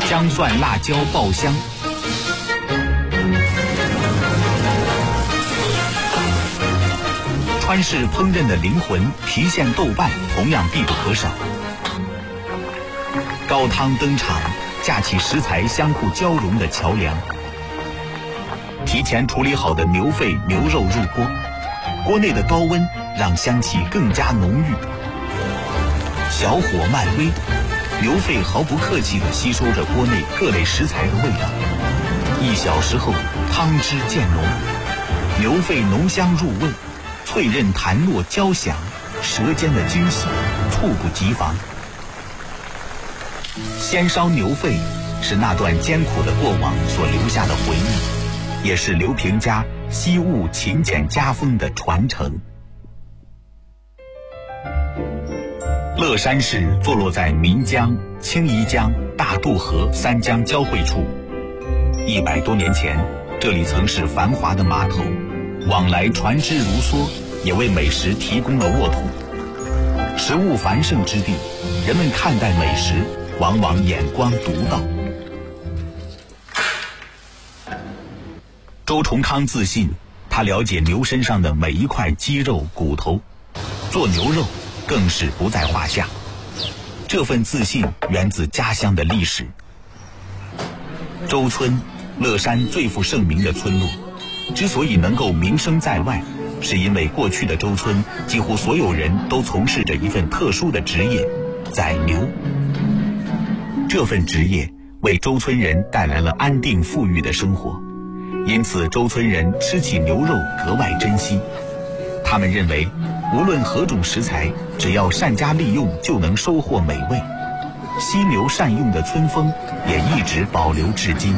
姜蒜辣椒爆香。川式烹饪的灵魂郫县豆瓣同样必不可少。高汤登场，架起食材相互交融的桥梁。提前处理好的牛肺、牛肉入锅，锅内的高温让香气更加浓郁。小火慢煨，牛肺毫不客气地吸收着锅内各类食材的味道。1小时后，汤汁渐浓，牛肺浓香入味，脆韧弹糯交响，舌尖的惊喜猝不及防。鲜烧牛肺是那段艰苦的过往所留下的回忆，也是刘平家惜物勤俭家风的传承。乐山市坐落在岷江、青宜江、大渡河3江交汇处。100多年前，这里曾是繁华的码头，往来船只如梭，也为美食提供了沃土。食物繁盛之地，人们看待美食往往眼光独到。周崇康自信，他了解牛身上的每一块肌肉骨头，做牛肉更是不在话下。这份自信源自家乡的历史。周村，乐山最负盛名的村落，之所以能够名声在外，是因为过去的周村几乎所有人都从事着一份特殊的职业——宰牛。这份职业为周村人带来了安定富裕的生活，因此周村人吃起牛肉格外珍惜。他们认为，无论何种食材，只要善加利用，就能收获美味。惜牛善用的村风也一直保留至今。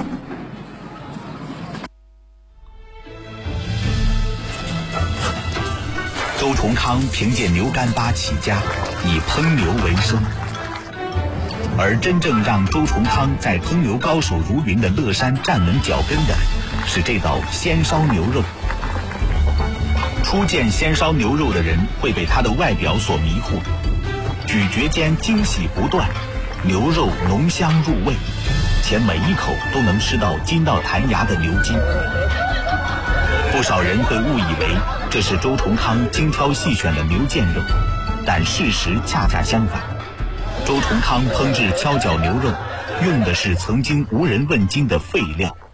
周崇康凭借牛干巴起家，以烹牛为生。而真正让周崇康在烹牛高手如云的乐山站稳脚跟的，是这道鲜烧牛肉。初见鲜烧牛肉的人会被它的外表所迷惑，咀嚼间惊喜不断，牛肉浓香入味，且每一口都能吃到筋到弹牙的牛筋。不少人会误以为这是周崇康精挑细选的牛腱肉，但事实恰恰相反。周崇康烹制敲脚牛肉，用的是曾经无人问津的废料。